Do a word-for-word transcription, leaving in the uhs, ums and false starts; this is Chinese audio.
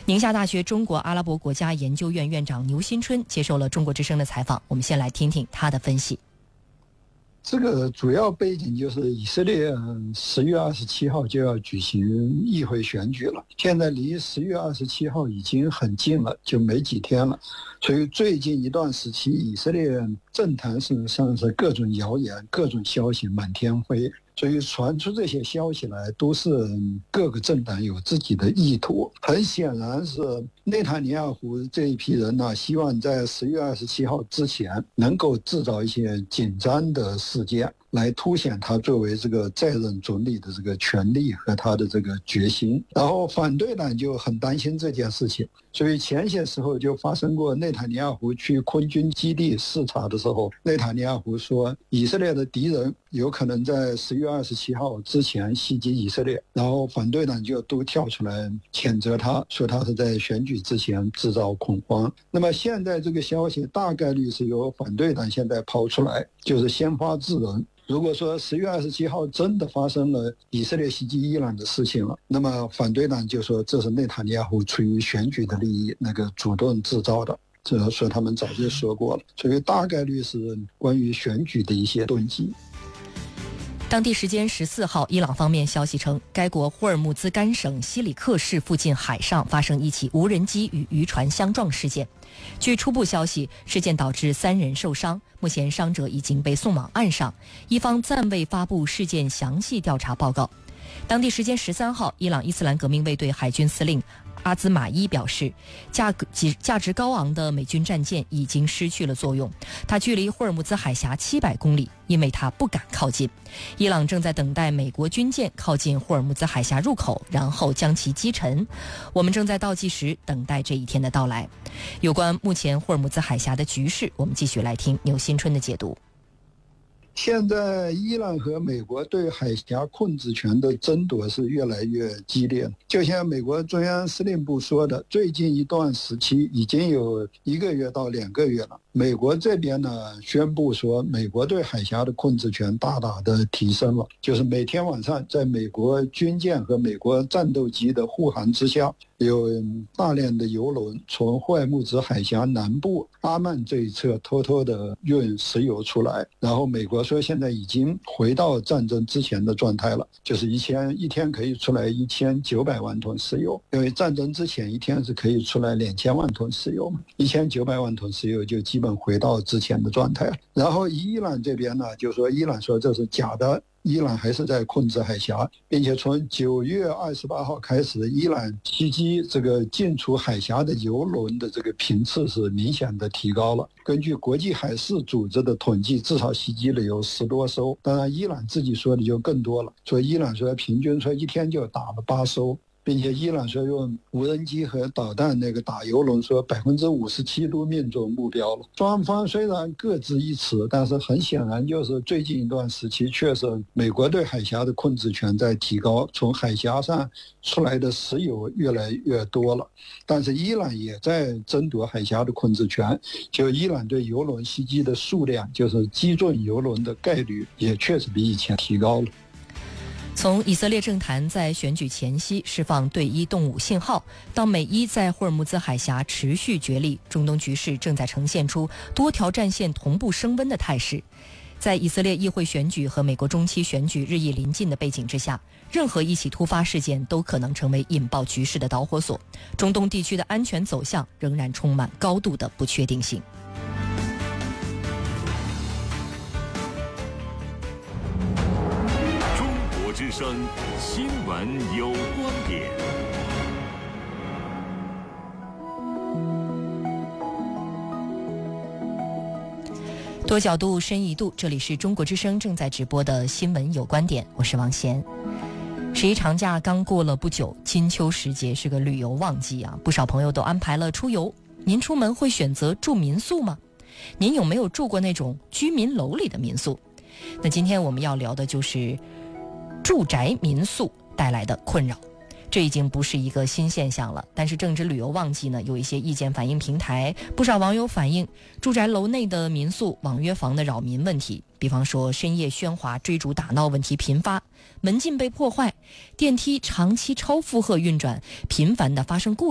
宁夏大学中国阿拉伯国家研究院院长牛新春接受了中国之声的采访，我们先来听听他的分析。 这个主要背景就是以色列十月二十七号就要举行议会选举了，现在离十月二十七号已经很近了，就没几天了。所以最近一段时期，以色列政坛事实上是各种谣言、各种消息满天飞，所以传出这些消息来，都是各个政党有自己的意图。很显然是内塔尼亚胡这一批人呢，希望在十月二十七号之前能够制造一些紧张的事件，来凸显他作为这个在任总理的这个权力和他的这个决心。然后反对党就很担心这件事情，所以前些时候就发生过内塔尼亚胡去空军基地视察的时候，内塔尼亚胡说以色列的敌人有可能在十月二十七号之前袭击以色列，然后反对党就都跳出来谴责他，说他是在选举之前制造恐慌。那么现在这个消息大概率是由反对党现在抛出来，就是先发制人。如果说十月二十七号真的发生了以色列袭击伊朗的事情了，那么反对党就说这是内塔尼亚胡出于选举的利益那个主动制造的，这说他们早就说过了，所以大概率是关于选举的一些动机。 当地时间十四号，伊朗方面消息称，该国霍尔木兹干省西里克市附近海上发生一起无人机与渔船相撞事件。据初步消息，事件导致三人受伤，目前伤者已经被送往岸上，伊方暂未发布事件详细调查报告。当地时间十三号，伊朗伊斯兰革命卫队海军司令阿兹马伊表示，价格价值高昂的美军战舰已经失去了作用，它距离霍尔木兹海峡七百公里，因为它不敢靠近。伊朗正在等待美国军舰靠近霍尔木兹海峡入口，然后将其击沉。我们正在倒计时，等待这一天的到来。有关目前霍尔木兹海峡的局势，我们继续来听牛新春的解读。 现在伊朗和美国对海峡控制权的争夺是越来越激烈，就像美国中央司令部说的，最近一段时期已经有一个月到两个月了。美国这边呢宣布说，美国对海峡的控制权大大的提升了，就是每天晚上在美国军舰和美国战斗机的护航之下，有大量的油轮从霍尔木兹海峡南部阿曼这一侧偷偷的运石油出来，然后美国说现在已经回到战争之前的状态了，就是一千一天可以出来一千九百万吨石油，因为战争之前一天是可以出来两千万吨石油嘛，一千九百万吨石油就基本回到之前的状态了。然后伊朗这边呢，就说伊朗说这是假的，伊朗还是在控制海峡，并且从九月二十八号开始，伊朗袭击这个进出海峡的油轮的这个频次是明显的提高了。根据国际海事组织的统计，至少袭击了有十多艘，当然伊朗自己说的就更多了，说伊朗说平均说一天就打了八艘。并且伊朗说用无人机和导弹那个打油轮，说百分之五十七都命中目标了。双方虽然各执一词，但是很显然就是最近一段时期确实美国对海峡的控制权在提高，从海峡上出来的石油越来越多了。但是伊朗也在争夺海峡的控制权，就伊朗对油轮袭击的数量，就是击中油轮的概率也确实比以前提高了。 从以色列政坛在选举前夕释放对伊动武信号，到美伊在霍尔木兹海峡持续角力，中东局势正在呈现出多条战线同步升温的态势。在以色列议会选举和美国中期选举日益临近的背景之下，任何一起突发事件都可能成为引爆局势的导火索。中东地区的安全走向仍然充满高度的不确定性。 之声新闻有观点。 多角度深一度，这里是中国之声正在直播的新闻有观点，我是王贤。十一长假刚过了不久，金秋时节是个旅游旺季啊，不少朋友都安排了出游。您出门会选择住民宿吗？您有没有住过那种居民楼里的民宿？那今天我们要聊的就是住宅民宿带来的困扰。这已经不是一个新现象了，但是正值旅游旺季呢，有一些意见反映平台，不少网友反映住宅楼内的民宿网约房的扰民问题，比方说深夜喧哗、追逐打闹问题频发，门禁被破坏，电梯长期超负荷运转，频繁的发生故障。